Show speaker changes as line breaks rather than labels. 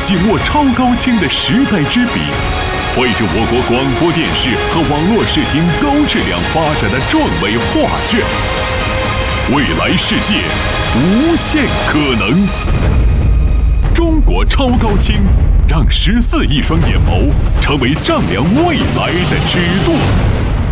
紧握超高清的时代之笔，绘制我国广播电视和网络视听高质量发展的壮伟画卷。未来世界无限可能。中国超高清，让14亿双眼眸成为丈量未来的尺度。